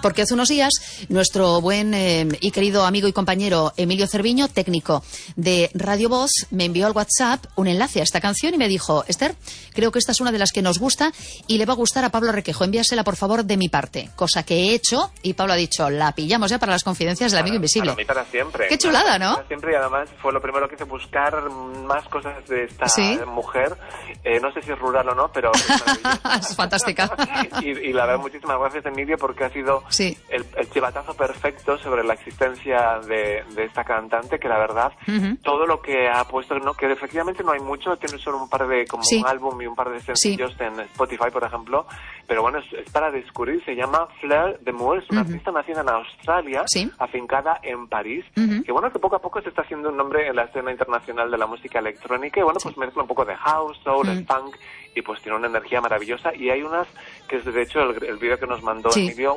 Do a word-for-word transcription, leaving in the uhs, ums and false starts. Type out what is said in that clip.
Porque hace unos días nuestro buen eh, y querido amigo y compañero Emilio Cerviño, técnico de Radio Voz, me envió al WhatsApp un enlace a esta canción y me dijo: Esther, creo que esta es una de las que nos gusta y le va a gustar a Pablo Requejo, envíasela por favor de mi parte. Cosa que he hecho y Pablo ha dicho: la pillamos ya para las confidencias del amigo invisible. Para mí, para siempre. Qué chulada, ¿no? Para siempre, y además fue lo primero que hice, buscar más cosas de esta ¿Sí? mujer. Eh, no sé si es rural o no, pero es maravillosa. Es fantástica. y, y la verdad, muchísimas gracias, Emilio, porque ha sido sí. el, el chivatazo perfecto sobre la existencia de, de esta cantante, que la verdad, uh-huh. todo lo que ha puesto, no, que efectivamente no hay mucho, tiene solo un par de, como sí. un álbum y un par de sencillos sí. en Spotify, por ejemplo, pero bueno, es, es para descubrir. Se llama Fleur de Moore, es una uh-huh. artista nacida en Australia, sí. afincada en París, uh-huh. que bueno, que poco a poco se está haciendo un nombre en la escena internacional de la música electrónica, y bueno, pues sí. mezcla un poco de house, soul, uh-huh. funk, y pues tiene una energía maravillosa. Y hay unas que es, de hecho, el, el vídeo que nos mandó sí. Emilio,